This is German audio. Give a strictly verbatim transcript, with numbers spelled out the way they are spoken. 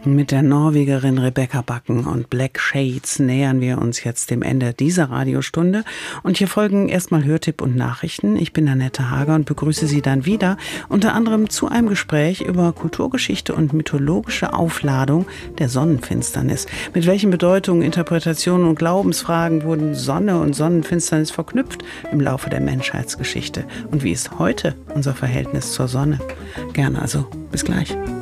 Mit der Norwegerin Rebecca Bakken und Black Shades nähern wir uns jetzt dem Ende dieser Radiostunde. Und hier folgen erstmal Hörtipp und Nachrichten. Ich bin Annette Hager und begrüße Sie dann wieder, unter anderem zu einem Gespräch über Kulturgeschichte und mythologische Aufladung der Sonnenfinsternis. Mit welchen Bedeutungen, Interpretationen und Glaubensfragen wurden Sonne und Sonnenfinsternis verknüpft im Laufe der Menschheitsgeschichte? Und wie ist heute unser Verhältnis zur Sonne? Gerne, also bis gleich.